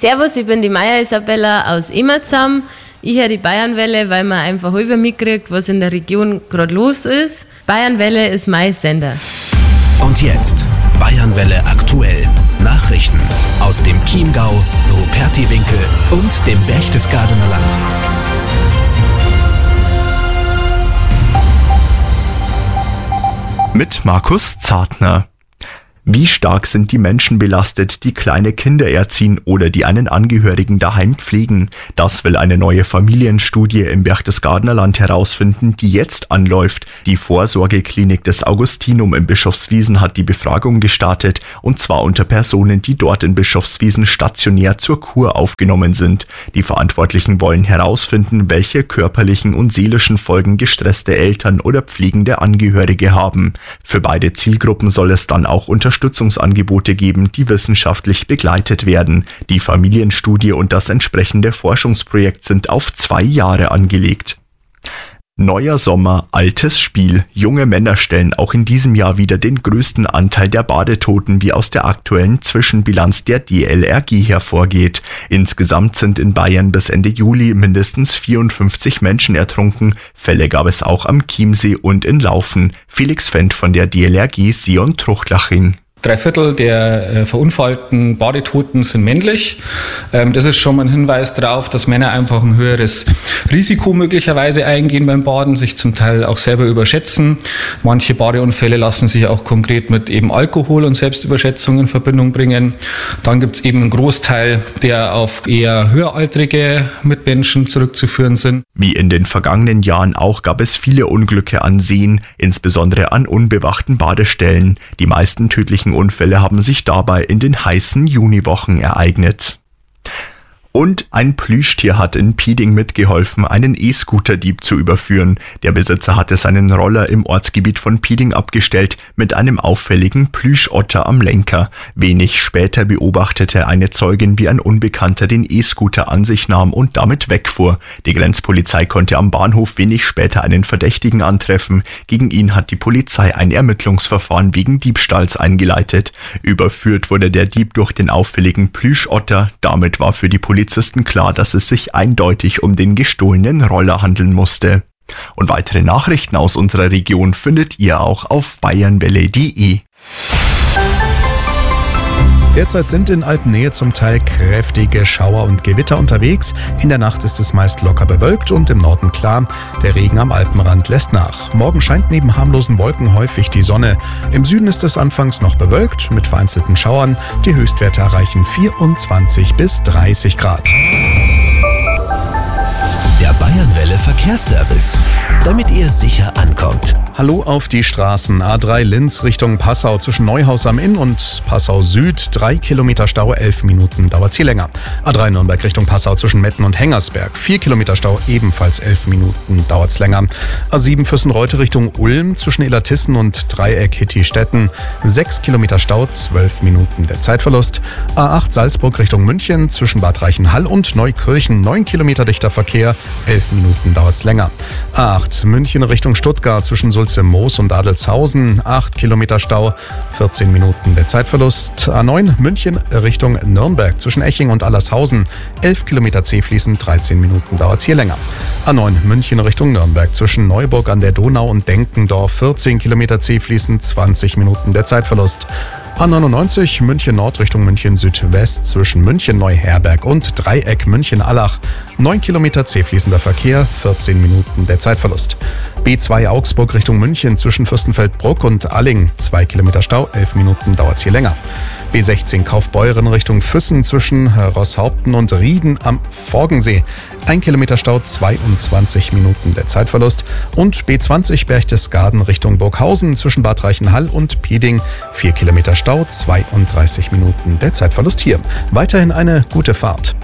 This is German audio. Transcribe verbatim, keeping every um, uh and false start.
Servus, ich bin die Maya Isabella aus Immerzam. Ich höre die Bayernwelle, weil man einfach über mitkriegt, was in der Region gerade los ist. Bayernwelle ist mein Sender. Und jetzt Bayernwelle aktuell. Nachrichten aus dem Chiemgau, Rupertiwinkel und dem Berchtesgadener Land. Mit Markus Zartner. Wie stark sind die Menschen belastet, die kleine Kinder erziehen oder die einen Angehörigen daheim pflegen? Das will eine neue Familienstudie im Berchtesgadener Land herausfinden, die jetzt anläuft. Die Vorsorgeklinik des Augustinum in Bischofswiesen hat die Befragung gestartet, und zwar unter Personen, die dort in Bischofswiesen stationär zur Kur aufgenommen sind. Die Verantwortlichen wollen herausfinden, welche körperlichen und seelischen Folgen gestresste Eltern oder pflegende Angehörige haben. Für beide Zielgruppen soll es dann auch unter Unterstützungsangebote geben, die wissenschaftlich begleitet werden. Die Familienstudie und das entsprechende Forschungsprojekt sind auf zwei Jahre angelegt. Neuer Sommer, altes Spiel. Junge Männer stellen auch in diesem Jahr wieder den größten Anteil der Badetoten, wie aus der aktuellen Zwischenbilanz der D L R G hervorgeht. Insgesamt sind in Bayern bis Ende Juli mindestens vierundfünfzig Menschen ertrunken. Fälle gab es auch am Chiemsee und in Laufen. Felix Fendt von der D L R G Sion Truchlaching. Drei Viertel der äh, verunfallten Badetoten sind männlich. Ähm, das ist schon mal ein Hinweis darauf, dass Männer einfach ein höheres Risiko möglicherweise eingehen beim Baden, sich zum Teil auch selber überschätzen. Manche Badeunfälle lassen sich auch konkret mit eben Alkohol und Selbstüberschätzung in Verbindung bringen. Dann gibt es eben einen Großteil, der auf eher höheraltrige Mitmenschen zurückzuführen sind. Wie in den vergangenen Jahren auch gab es viele Unglücke an Seen, insbesondere an unbewachten Badestellen. Die meisten tödlichen Unfälle haben sich dabei in den heißen Juniwochen ereignet. Und ein Plüschtier hat in Pieding mitgeholfen, einen E-Scooter-Dieb zu überführen. Der Besitzer hatte seinen Roller im Ortsgebiet von Pieding abgestellt, mit einem auffälligen Plüschotter am Lenker. Wenig später beobachtete eine Zeugin, wie ein Unbekannter den E-Scooter an sich nahm und damit wegfuhr. Die Grenzpolizei konnte am Bahnhof wenig später einen Verdächtigen antreffen. Gegen ihn hat die Polizei ein Ermittlungsverfahren wegen Diebstahls eingeleitet. Überführt wurde der Dieb durch den auffälligen Plüschotter. Damit war für die Polizei Polizisten klar, dass es sich eindeutig um den gestohlenen Roller handeln musste. Und weitere Nachrichten aus unserer Region findet ihr auch auf bayernwelle punkt de. Derzeit sind in Alpennähe zum Teil kräftige Schauer und Gewitter unterwegs. In der Nacht ist es meist locker bewölkt und im Norden klar. Der Regen am Alpenrand lässt nach. Morgen scheint neben harmlosen Wolken häufig die Sonne. Im Süden ist es anfangs noch bewölkt mit vereinzelten Schauern. Die Höchstwerte erreichen vierundzwanzig bis dreißig Grad. Der Bayernwelle Verkehrsservice, damit ihr sicher ankommt. Hallo auf die Straßen. A drei Linz Richtung Passau zwischen Neuhaus am Inn und Passau Süd. Drei Kilometer Stau, elf Minuten dauert's hier länger. A drei Nürnberg Richtung Passau zwischen Metten und Hengersberg. Vier Kilometer Stau, ebenfalls elf Minuten dauert's länger. A sieben Fürstenreute Richtung Ulm zwischen Illertissen und Dreieck Hitti-Stetten. Sechs Kilometer Stau, zwölf Minuten der Zeitverlust. A acht Salzburg Richtung München zwischen Bad Reichenhall und Neukirchen. Neun Kilometer dichter Verkehr. elf Minuten dauert's länger. A acht München Richtung Stuttgart zwischen Sulze-Moos und Adelshausen. acht Kilometer Stau, vierzehn Minuten der Zeitverlust. A neun München Richtung Nürnberg zwischen Eching und Allershausen. elf Kilometer zähfließend, dreizehn Minuten dauert's hier länger. A neun München Richtung Nürnberg zwischen Neuburg an der Donau und Denkendorf. vierzehn Kilometer zähfließend, zwanzig Minuten der Zeitverlust. A neunundneunzig München Nord Richtung München Südwest zwischen München Neuherberg und Dreieck München Allach. neun Kilometer zähfließender Verkehr, vierzehn Minuten der Zeitverlust. B zwei Augsburg Richtung München zwischen Fürstenfeldbruck und Alling. zwei Kilometer Stau, elf Minuten dauert's hier länger. B sechzehn Kaufbeuren Richtung Füssen zwischen Rosshaupten und Rieden am Forgensee. ein Kilometer Stau, zweiundzwanzig Minuten der Zeitverlust. Und B zwanzig Berchtesgaden Richtung Burghausen zwischen Bad Reichenhall und Pieding. vier Kilometer Stau, zweiunddreißig Minuten der Zeitverlust hier. Weiterhin eine gute Fahrt.